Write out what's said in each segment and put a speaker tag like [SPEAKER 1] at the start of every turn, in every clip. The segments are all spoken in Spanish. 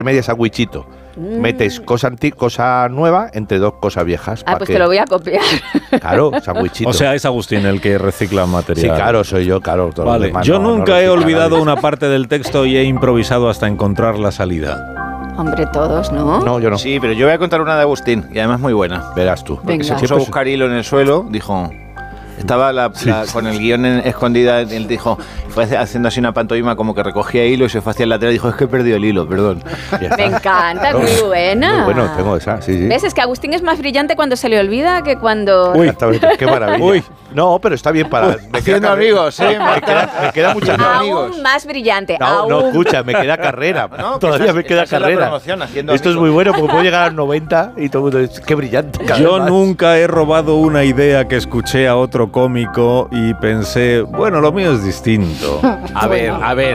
[SPEAKER 1] media sandwichito. Metes cosa nueva entre dos cosas viejas.
[SPEAKER 2] Pues te lo voy a copiar.
[SPEAKER 1] Claro, sandwichito.
[SPEAKER 3] O sea, es Agustín el que recicla material.
[SPEAKER 1] Sí, claro, soy yo, claro.
[SPEAKER 3] Vale, yo nunca he olvidado una parte del texto y he improvisado hasta encontrar la salida.
[SPEAKER 2] Hombre, todos, ¿no?
[SPEAKER 1] No, yo no.
[SPEAKER 4] Sí, pero yo voy a contar una de Agustín, y además muy buena.
[SPEAKER 1] Verás tú.
[SPEAKER 2] Venga.
[SPEAKER 4] Se puso a buscar hilo en el suelo, dijo... Estaba con el guión escondida, él dijo, fue haciendo así una pantomima como que recogía hilo y se fue hacia el lateral y dijo, es que he perdido el hilo, perdón.
[SPEAKER 2] Me encanta, es muy buena.
[SPEAKER 1] Muy bueno, tengo esa, sí.
[SPEAKER 2] ¿Ves? Es que Agustín es más brillante cuando se le olvida que cuando...
[SPEAKER 1] Uy, qué maravilla. Uy. No, pero está bien para...
[SPEAKER 4] Haciendo amigos, ¿eh?
[SPEAKER 1] Me queda mucho amigos.
[SPEAKER 2] Aún más brillante,
[SPEAKER 1] No, escucha, me queda carrera.
[SPEAKER 4] No,
[SPEAKER 1] todavía me queda carrera. Esto es muy bueno porque puedo llegar a los 90 y todo el mundo dice, qué brillante.
[SPEAKER 3] Yo nunca he robado una idea que escuché a otro cómico y pensé, bueno, lo mío es distinto.
[SPEAKER 4] A ver,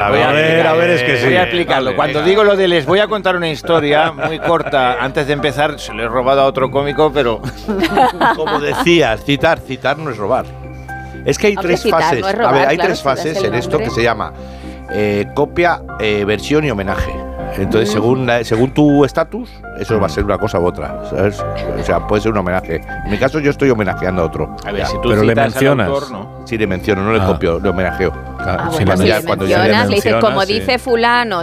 [SPEAKER 3] es que sí.
[SPEAKER 4] Voy a explicarlo. Cuando digo lo de les voy a contar una historia muy corta, antes de empezar, se lo he robado a otro cómico, pero...
[SPEAKER 1] Como decías, citar no es robar. Es que hay tres fases.
[SPEAKER 2] No es robar,
[SPEAKER 1] hay tres fases en esto que se llama copia, versión y homenaje. Entonces, según tu estatus, eso va a ser una cosa u otra, ¿sabes? O sea, puede ser un homenaje. En mi caso, yo estoy homenajeando a otro.
[SPEAKER 4] A ver, si tú
[SPEAKER 3] pero le
[SPEAKER 4] citas
[SPEAKER 3] mencionas.
[SPEAKER 4] al autor, ¿no?
[SPEAKER 1] Sí, le menciono, no le copio, le homenajeo.
[SPEAKER 2] Bueno,
[SPEAKER 3] Sí,
[SPEAKER 2] si le
[SPEAKER 1] cuando ya
[SPEAKER 2] mencionas, le dices, como
[SPEAKER 3] sí.
[SPEAKER 2] dice fulano,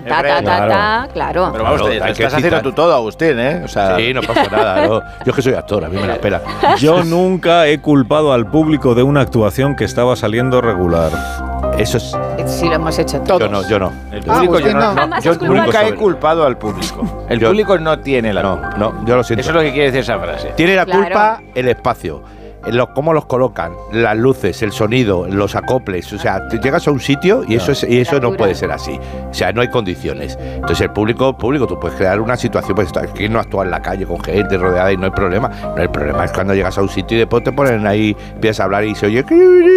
[SPEAKER 2] claro.
[SPEAKER 4] Pero vamos, te
[SPEAKER 1] hay que
[SPEAKER 4] estás haciendo
[SPEAKER 1] citar.
[SPEAKER 4] tú todo, Agustín, ¿eh? O sea,
[SPEAKER 1] Sí, no pasa nada. Yo es que soy actor, a mí me la pela.
[SPEAKER 3] Yo nunca he culpado al público de una actuación que estaba saliendo regular.
[SPEAKER 1] Eso es...
[SPEAKER 2] Sí, lo hemos hecho todos.
[SPEAKER 1] Yo no.
[SPEAKER 4] el público,
[SPEAKER 5] Agustín, no.
[SPEAKER 2] Además,
[SPEAKER 4] yo
[SPEAKER 2] es culpa
[SPEAKER 4] nunca
[SPEAKER 2] de-
[SPEAKER 4] he culpado al público. El público no tiene la culpa.
[SPEAKER 1] No, yo lo siento.
[SPEAKER 4] Eso es lo que quiere decir esa frase.
[SPEAKER 1] Tiene la
[SPEAKER 2] Claro.
[SPEAKER 1] culpa el espacio, cómo los colocan, las luces, el sonido, los acoples. O sea, tú llegas a un sitio y eso no puede ser así. O sea, no hay condiciones. Entonces el público, tú puedes crear una situación, pues que no actúa en la calle con gente rodeada y no hay problema. No, el problema es cuando llegas a un sitio y después te ponen ahí, empiezas a hablar y se oye...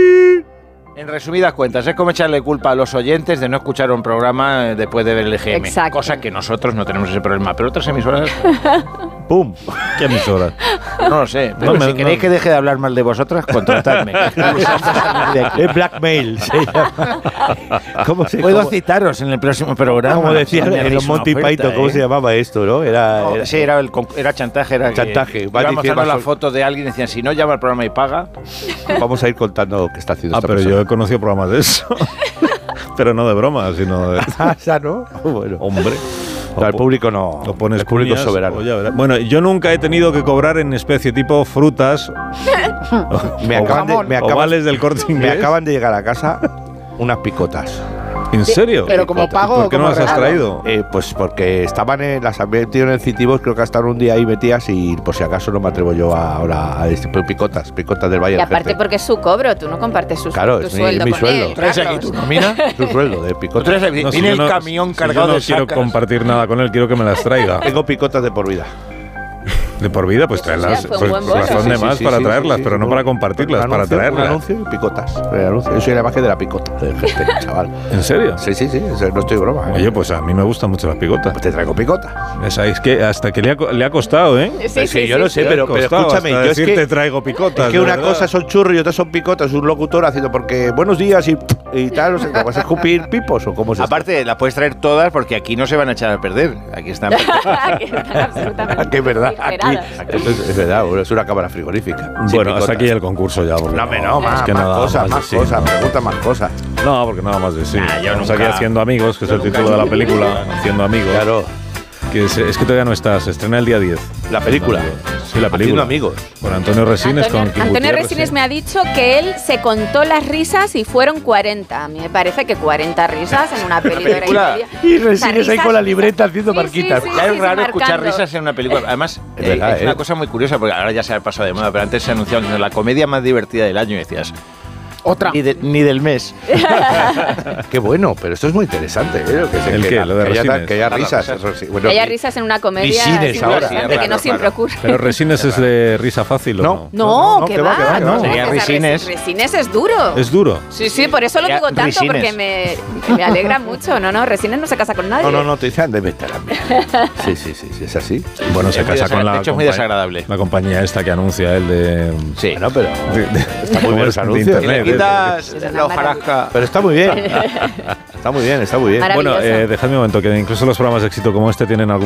[SPEAKER 4] En resumidas cuentas, es como echarle culpa a los oyentes de no escuchar un programa después de ver el EGM.
[SPEAKER 2] Exacto.
[SPEAKER 4] Cosa que nosotros no tenemos ese problema, pero otras emisoras,
[SPEAKER 1] ¡Pum!
[SPEAKER 3] ¿Qué emisora?
[SPEAKER 4] no lo sé. Pero si queréis que deje de hablar mal de vosotras, contratadme.
[SPEAKER 1] Es blackmail, se llama.
[SPEAKER 4] Puedo citaros en el próximo programa.
[SPEAKER 1] Como decían
[SPEAKER 4] Me
[SPEAKER 1] en
[SPEAKER 4] hacéis
[SPEAKER 1] los
[SPEAKER 4] una
[SPEAKER 1] Monty
[SPEAKER 4] oferta,
[SPEAKER 1] Python, ¿cómo se llamaba esto, no?
[SPEAKER 4] Sí, era chantaje. Era
[SPEAKER 1] Chantaje.
[SPEAKER 4] Que
[SPEAKER 1] Va
[SPEAKER 4] iba
[SPEAKER 1] diciendo-
[SPEAKER 4] mostrando la foto de alguien y decían, si no llama al programa y paga.
[SPEAKER 1] Vamos a ir contando qué está haciendo esta
[SPEAKER 3] Pero
[SPEAKER 1] persona.
[SPEAKER 3] yo he conocido programas de eso. Pero no de broma, sino de...
[SPEAKER 1] ¿Ya no? Bueno.
[SPEAKER 3] Hombre.
[SPEAKER 1] El público no.
[SPEAKER 3] Lo pones
[SPEAKER 1] el público
[SPEAKER 3] cuñas,
[SPEAKER 1] soberano.
[SPEAKER 3] o ya verás. Bueno, yo nunca he tenido que cobrar en especie tipo frutas
[SPEAKER 1] Me
[SPEAKER 3] ovales del Corte
[SPEAKER 1] me
[SPEAKER 3] Inglés.
[SPEAKER 1] acaban de llegar a casa unas picotas.
[SPEAKER 3] ¿En serio?
[SPEAKER 5] Pero como pago
[SPEAKER 3] ¿Por
[SPEAKER 5] o
[SPEAKER 3] qué no
[SPEAKER 5] como
[SPEAKER 3] las has
[SPEAKER 5] regalo.
[SPEAKER 3] traído?
[SPEAKER 1] Pues porque estaban las había metido en el Citibos, creo que hasta un día ahí metidas y por si acaso no me atrevo yo ahora a este picotas del Valle
[SPEAKER 2] Y
[SPEAKER 1] del
[SPEAKER 2] aparte
[SPEAKER 1] Jefe.
[SPEAKER 2] porque es su cobro, tú no compartes
[SPEAKER 1] Claro,
[SPEAKER 2] tu
[SPEAKER 1] es
[SPEAKER 2] sueldo
[SPEAKER 1] mi
[SPEAKER 2] con
[SPEAKER 1] sueldo.
[SPEAKER 2] él.
[SPEAKER 4] Traes aquí
[SPEAKER 2] Carlos.
[SPEAKER 4] tu nómina.
[SPEAKER 1] Su sueldo de picotas.
[SPEAKER 3] No, si
[SPEAKER 4] Viene
[SPEAKER 3] yo
[SPEAKER 4] el
[SPEAKER 3] no-
[SPEAKER 4] camión
[SPEAKER 3] si
[SPEAKER 4] cargado
[SPEAKER 3] yo
[SPEAKER 4] de
[SPEAKER 3] no quiero
[SPEAKER 4] sacas.
[SPEAKER 3] compartir nada con él, quiero que me las traiga.
[SPEAKER 1] Tengo picotas de por vida.
[SPEAKER 3] De por vida, pues
[SPEAKER 2] Eso ya
[SPEAKER 3] traerlas.
[SPEAKER 2] fue un
[SPEAKER 3] Pues
[SPEAKER 2] buen bono.
[SPEAKER 3] razón de
[SPEAKER 1] Sí,
[SPEAKER 3] más
[SPEAKER 1] sí,
[SPEAKER 3] para
[SPEAKER 1] sí,
[SPEAKER 3] traerlas,
[SPEAKER 1] sí,
[SPEAKER 3] pero
[SPEAKER 1] sí,
[SPEAKER 3] no
[SPEAKER 1] sí.
[SPEAKER 3] para compartirlas,
[SPEAKER 1] Un
[SPEAKER 3] para
[SPEAKER 1] anuncio,
[SPEAKER 3] traerlas.
[SPEAKER 1] Un anuncio y picotas. El anuncio. Yo soy la imagen de la picota del jefe, chaval.
[SPEAKER 3] ¿En serio?
[SPEAKER 1] Sí, no estoy broma.
[SPEAKER 3] Oye, pues a mí me gustan mucho las picotas.
[SPEAKER 1] Pues te traigo picotas.
[SPEAKER 3] Es que hasta que le ha costado, ¿eh?
[SPEAKER 2] Sí,
[SPEAKER 1] yo lo sé,
[SPEAKER 3] Le ha
[SPEAKER 1] pero
[SPEAKER 3] costado
[SPEAKER 1] escúchame,
[SPEAKER 3] hasta
[SPEAKER 1] yo es
[SPEAKER 3] decir,
[SPEAKER 1] que...
[SPEAKER 3] te traigo picotas.
[SPEAKER 1] Es que
[SPEAKER 3] de
[SPEAKER 1] una
[SPEAKER 3] verdad.
[SPEAKER 1] cosa son churros y otra son picotas. Un locutor haciendo porque buenos días y tal, no sé, ¿te vas a escupir pipos o cómo se
[SPEAKER 4] Aparte, las puedes traer todas porque aquí no se van a echar a perder. Aquí están.
[SPEAKER 2] Que están absolutamente
[SPEAKER 1] Aquí es verdad, aquí
[SPEAKER 2] refrigeradas.
[SPEAKER 1] es verdad, es una cámara frigorífica. Sin
[SPEAKER 3] Bueno, hasta
[SPEAKER 1] picotas.
[SPEAKER 3] aquí el concurso ya. porque
[SPEAKER 1] No, más
[SPEAKER 3] es que nada
[SPEAKER 1] cosas, más
[SPEAKER 3] de sí.
[SPEAKER 1] cosas, pregunta más cosas.
[SPEAKER 3] No, porque nada más de sí.
[SPEAKER 4] yo
[SPEAKER 3] Estamos
[SPEAKER 4] nunca-
[SPEAKER 3] aquí haciendo amigos, que es el título de la película. Haciendo amigos.
[SPEAKER 1] Claro,
[SPEAKER 3] Que es que todavía no está, se estrena el día 10.
[SPEAKER 1] la película.
[SPEAKER 3] Sí, la película.
[SPEAKER 1] Haciendo amigos.
[SPEAKER 3] Con Antonio Resines, con King
[SPEAKER 2] Antonio
[SPEAKER 3] Gutiérrez,
[SPEAKER 2] Resines
[SPEAKER 3] sí.
[SPEAKER 2] me ha dicho que él se contó las risas y fueron 40. A mí me parece que 40 risas en una peli de hora y
[SPEAKER 4] película.
[SPEAKER 2] media.
[SPEAKER 1] Y
[SPEAKER 2] O sea,
[SPEAKER 1] Resines ahí con la libreta haciendo marquitas.
[SPEAKER 4] Ya es raro escuchar
[SPEAKER 2] marcando.
[SPEAKER 4] risas en una película. Además,
[SPEAKER 1] Es verdad,
[SPEAKER 4] es una cosa muy curiosa porque ahora ya se ha pasado de moda, pero antes se anunciaba como la comedia más divertida del año y decías,
[SPEAKER 5] Otra.
[SPEAKER 4] ni del mes.
[SPEAKER 1] Qué bueno, pero esto es muy interesante.
[SPEAKER 3] ¿El qué? Lo de
[SPEAKER 1] que haya
[SPEAKER 3] Resines.
[SPEAKER 1] que haya
[SPEAKER 4] Claro,
[SPEAKER 1] risas.
[SPEAKER 4] risas.
[SPEAKER 1] eso sí. Bueno,
[SPEAKER 2] Que haya risas en una comedia
[SPEAKER 1] Resines
[SPEAKER 2] es
[SPEAKER 1] ahora.
[SPEAKER 2] interesante, que no
[SPEAKER 4] Claro,
[SPEAKER 2] siempre
[SPEAKER 4] claro.
[SPEAKER 2] ocurre.
[SPEAKER 3] Pero Resines es de risa fácil, ¿o no?
[SPEAKER 2] No,
[SPEAKER 1] no,
[SPEAKER 2] que
[SPEAKER 1] que va,
[SPEAKER 2] va,
[SPEAKER 1] que va, que va.
[SPEAKER 2] no.
[SPEAKER 4] Sería
[SPEAKER 2] O sea,
[SPEAKER 4] Resines.
[SPEAKER 2] Resines es duro.
[SPEAKER 3] Es duro.
[SPEAKER 2] Sí, sí, por eso lo
[SPEAKER 4] Ya,
[SPEAKER 2] digo tanto,
[SPEAKER 4] Resines.
[SPEAKER 2] porque me alegra mucho. No, Resines no se casa con nadie.
[SPEAKER 1] No, te dicen de meter a mí. Sí, es así.
[SPEAKER 3] Bueno, se
[SPEAKER 4] Es muy
[SPEAKER 3] casa con la
[SPEAKER 4] de hecho, es muy desagradable.
[SPEAKER 3] la compañía esta que anuncia él de...
[SPEAKER 4] Sí.
[SPEAKER 1] Bueno, pero
[SPEAKER 3] Está
[SPEAKER 1] muy bien los anuncios.
[SPEAKER 4] Si le
[SPEAKER 3] internet.
[SPEAKER 4] quitas
[SPEAKER 2] Es una
[SPEAKER 4] la hojarasca.
[SPEAKER 1] Pero está muy bien. Está muy bien, está muy bien.
[SPEAKER 2] Maravilloso.
[SPEAKER 3] Bueno, dejadme un momento, que incluso los programas de éxito como este tienen algún